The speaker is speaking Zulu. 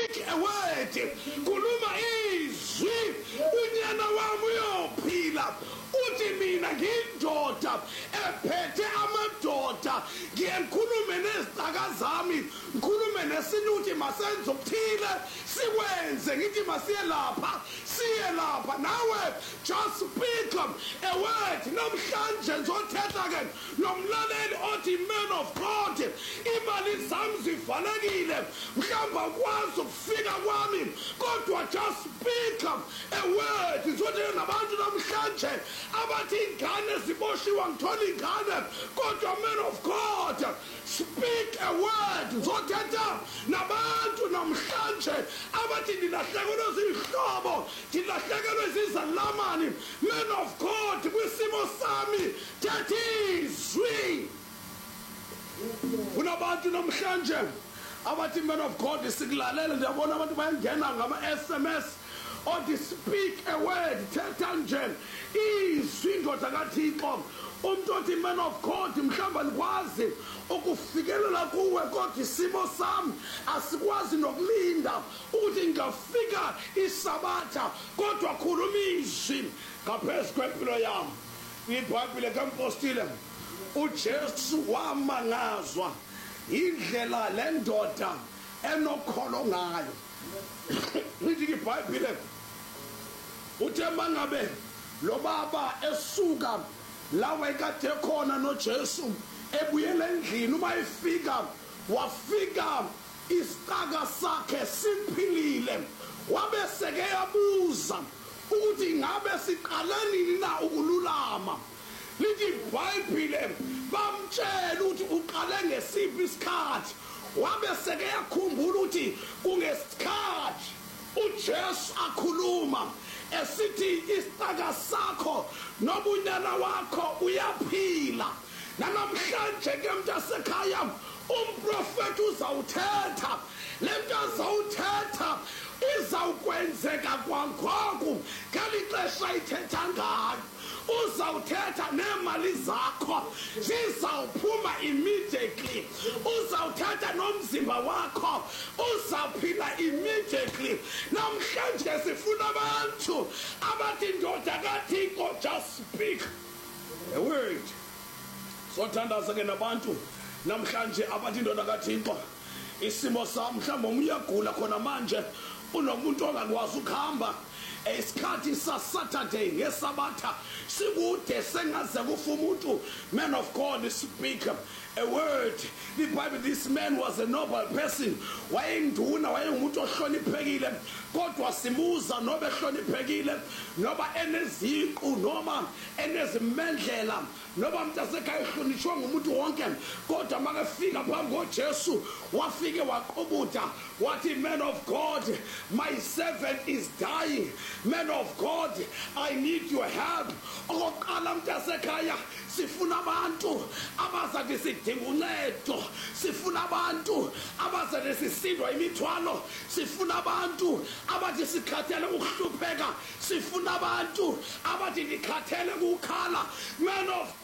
speak a word, kuluma izwi, unyana wami uyophila. Uthi mina ngindoda ephethe amadoda, ngikhulume nezitaka zami, ngikhulume nesinuthi masenze ukuthile, sikwenze ngithi masiye lapha, siye lapha. Nawe just speak a word. Namhlanje ngizothetha ke nomlaleli othi man of God, imali zami zivalekile, mhlamba kwazi ukufika kwami, kodwa just speak a word. Ngizothetha nabantu namhlanje abathi ingane ziboshiwa ngithola ingane, kodwa man of God, speak a word. Ngizothetha nabantu namhlanje abathi ndilahlekelwe zihlobo, ndilahlekelwe zizalamani. Man of God, kwisimo sami that izwi. Kunabantu namhlanje abathi man of God sikulalela, ndiyabona abantu bayangena ngama-SMS othi speak a word, thetha nje izwi ndoda kaThixo. Umuntu othi man of God, mhlawumbe nikwazi ukufikelela kuwe, kodwa isimo sami asikwazi nokulinda ukuthi ngingafika isabatha, kodwa khuluma izwi ngaphezu kwempilo yami. IBhayibhile kaMpostile uJesu wamangazwa indlela le ndoda enokholo ngayo. Lithi iBhayibhile uthe mangabe lo baba esuka lawe kade khona noJesu ebuyele endlini, uma efika wafika isitaka sakhe simphilile, wabeseke yabuza ukuthi ngabe siqalanini na ukululama. Lithi iBhayibhile bamtshela ukuthi uqale ngesiphi isikhathi, wabeseke yakhumbula ukuthi kungesikhathi uJesu akhuluma esithi isitaka sakho nobunyana wakho uyaphila. Namhlanje ke mntasekhaya umprofeti uzawuthetha, le nto azawuthetha izawukwenzeka kwangoku ngeli xesha ithetha ngayo. Uzawuthetha nemali zakho zizawuphuma immediately. Uzawuthetha nomzimba wakho uzawuphila immediately. Namhlanje sifuna abantu abathi ndoda kaThixo, just speak a word. Sothandaza ke nabantu namhlanje abathi ndoda kaThixo, isimo sami mhlawumbe umyagula khona manje, unomuntu ongakwazi ukuhamba, isikhathi saSaturday ngesabatha sikude sengaze kufa umuntu. Man of God, speak a word. The Bible, this man was a noble person, wayenduna, wayengumuntu ohloniphekile, kodwa simuza nobe ehloniphekile noba eneziqu noma enezimendlela noba mntasekhaya ehlonishwa ngumuntu wonke, kodwa makafika phambi koJesu wafike waqobuda wathi, man of God, my servant is dying. Man of God, I need your help. Okokuqala mntasekhaya sifuna abantu abazathi sidinga uncedo, sifuna abantu abazathi sisindwa imithwalo, sifuna abantu abathi sikhathele ukuhlupheka, sifuna abantu abathi ndikhathele ukukhala. Man of